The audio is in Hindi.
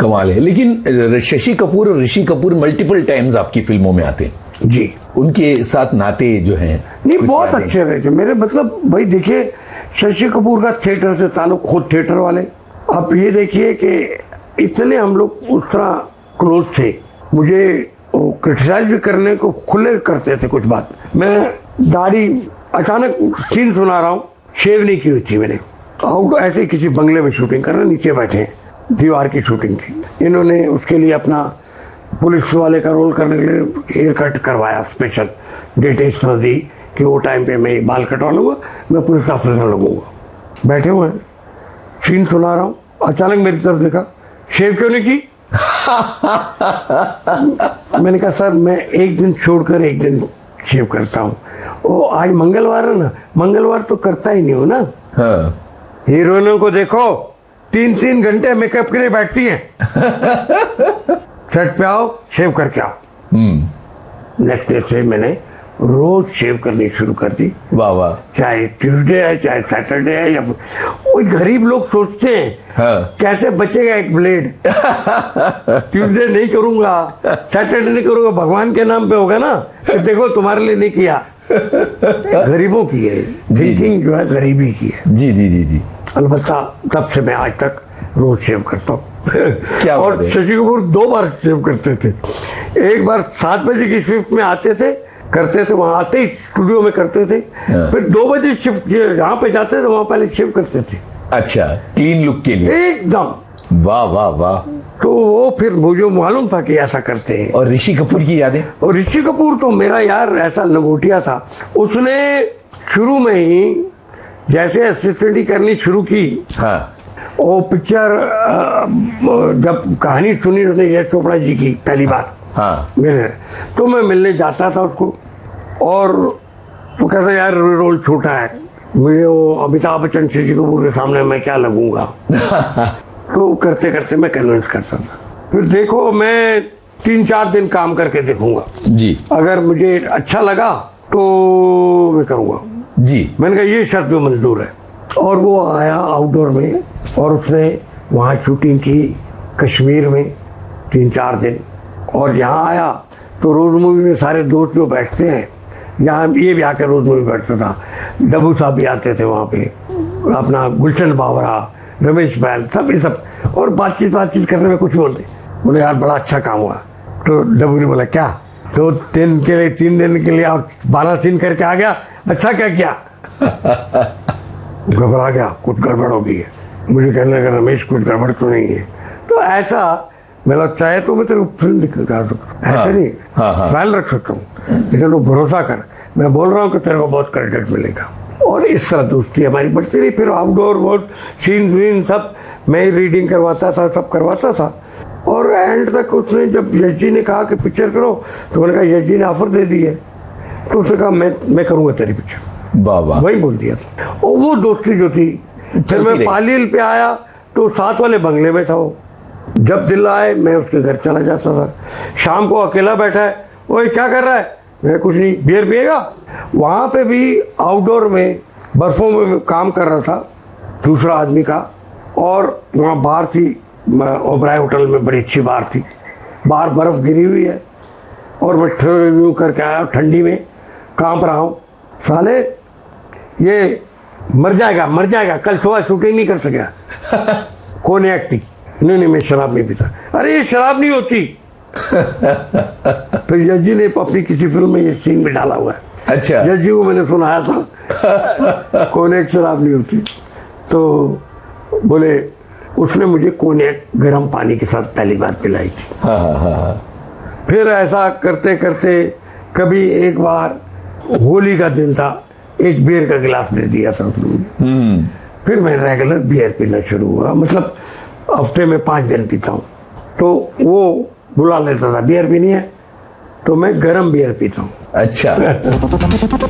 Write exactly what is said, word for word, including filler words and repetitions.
कमाल है। लेकिन शशि कपूर और ऋषि कपूर मल्टीपल टाइम्स आपकी फिल्मों में आते हैं जी, उनके साथ नाते जो हैं नहीं बहुत अच्छे रहे थे मेरे। मतलब भाई देखिए, शशि कपूर का थिएटर से ताल्लुक, खुद थिएटर वाले। आप ये देखिए कि इतने हम लोग उस तरह क्लोज थे, मुझे क्रिटिसाइज भी करने को खुले करते थे कुछ बात। मैं दाढ़ी, अचानक सीन सुना रहा हूँ, शेव नहीं की हुई थी मैंने, आउट ऐसे ही किसी बंगले में शूटिंग कर रहे, नीचे बैठे हैं, दीवार की शूटिंग थी। इन्होंने उसके लिए अपना पुलिस वाले का रोल करने के लिए हेयर कट करवाया, स्पेशल डेट इतना दी कि वो टाइम पे मैं बाल कटवा लूंगा, मैं पुलिस ऑफिसर लगूंगा। बैठे हुए हैं, सीन सुना रहा हूँ, अचानक मेरी तरफ देखा, शेव क्यों नहीं की? मैंने कहा सर मैं एक दिन छोड़कर एक दिन शेव करता हूँ। ओ आज मंगलवार है ना, मंगलवार तो करता ही नहीं हो ना। हाँ। हीरोइनों को देखो तीन तीन घंटे मेकअप के लिए बैठती हैं। सेट पे आओ, शेव करके आओ। नेक्स्ट डे से मैंने रोज शेव करनी शुरू कर दी। वाह वाह। चाहे ट्यूसडे है, चाहे सैटरडे है, या कोई गरीब लोग सोचते हैं हाँ। कैसे बचेगा एक ब्लेड। ट्यूसडे नहीं करूंगा, सैटरडे नहीं करूंगा, भगवान के नाम पे होगा ना कि देखो तुम्हारे लिए नहीं किया। गरीबों की है थिंकिंग, जो है गरीबी की है। जी जी जी जी। अलबत्ता तब से मैं आज तक रोज शेव करता हूँ। क्या और शशि कपूर दो बार शेव करते थे। एक बार सात बजे की शिफ्ट में आते थे, करते थे, वहां आते ही स्टूडियो में करते थे। फिर दो बजे शिफ्ट जहाँ पे जाते थे वहां पहले शेव करते थे। अच्छा, क्लीन लुक के लिए एकदम। वाह वाह वाह। तो वो फिर मुझे मालूम था कि ऐसा करते हैं। और ऋषि कपूर की यादें? और ऋषि कपूर तो मेरा यार ऐसा लंगोटिया था, उसने शुरू में ही जैसे असिस्टेंट करनी शुरू की। हाँ। वो पिक्चर जब कहानी सुनी उसने यश चोपड़ा जी की पहली बार, हाँ, मेरे, तो मैं मिलने जाता था उसको, और वो कहता यार रोल छोटा है, मुझे वो अमिताभ बच्चन शशि कपूर के सामने मैं क्या लगूंगा। तो करते करते मैं कन्विंस करता था। फिर देखो मैं तीन चार दिन काम करके देखूंगा जी, अगर मुझे अच्छा लगा तो मैं करूंगा जी। मैंने कहा ये शर्त भी मंजूर है। और वो आया आउटडोर में और उसने वहाँ शूटिंग की कश्मीर में तीन चार दिन, और यहाँ आया तो रोज मूवी में सारे दोस्त जो बैठते हैं, यहाँ ये भी आकर रोज मूवी बैठता था, डब्बू साहब भी आते थे वहाँ पे, अपना गुलशन बावरा, रमेश बैल, सब ये सब, और बातचीत बातचीत करने में कुछ बोलते, बोले यार बड़ा अच्छा काम हुआ। तो डब्बू ने बोला क्या, तो तीन के लिए तीन दिन के लिए और बारह सीन करके आ गया, अच्छा क्या किया। घबरा गया, कुछ गड़बड़ हो गई है। मुझे कहने लगा रमेश कुछ गड़बड़ तो नहीं है। तो ऐसा मेरा चाहे तो मैं तेरे को फिल्म दिखा सकता, ऐसा नहीं ट्रायल रख सकता हूँ, लेकिन वो भरोसा कर, मैं बोल रहा हूँ कि तेरे को बहुत क्रेडिट मिलेगा। और इस तरह दोस्ती हमारी बढ़ती रही। फिर आउटडोर बहुत सीन वीन सब मैं ही रीडिंग करवाता था, सब करवाता था। और एंड तक उसने जब यश जी ने कहा कि पिक्चर करो, तो मैंने कहा यश जी ने ऑफर दे दी है, तो उसने कहा मैं मैं करूँगा तेरी पिक्चर। बाबा, वही बोल दिया था। और वो दोस्ती जो थी, फिर मैं पालील पे आया तो साथ वाले बंगले में था वो। जब दिल आए मैं उसके घर चला जाता था, शाम को अकेला बैठा है, ओए क्या कर रहा है, मैं कुछ नहीं, बियर पिएगा। वहां पे भी आउटडोर में बर्फों में काम कर रहा था दूसरा आदमी का, और वहाँ बार थी, ओबराय होटल में बड़ी अच्छी बार थी, बाहर बर्फ गिरी हुई है, और मैं रिव्यू करके आया ठंडी में, कांप रहा हूँ, साले ये मर जाएगा मर जाएगा, कल सुबह शूटिंग नहीं कर सकेगा। कौन एक्टिंग, नहीं नहीं मैं शराब नहीं पीता। अरे ये शराब नहीं होती। फिर यश जी ने अपनी किसी फिल्म में ये सीन में डाला हुआ है। अच्छा, यश जी को मैंने सुनाया था कोनेक शराब नहीं होती। तो बोले उसने मुझे कोनेक गर्म पानी के साथ पहली बार पिलाई थी। हाँ हाँ हाँ। फिर ऐसा करते करते कभी एक बार होली का दिन था, एक बियर का गिलास दे दिया था उसने। फिर मैं रेगुलर बियर पीना शुरू हुआ, मतलब हफ्ते में पांच दिन पीता हूँ। तो वो बुला लेता था, बियर पीनी है, तो मैं गरम बियर पीता हूँ। अच्छा।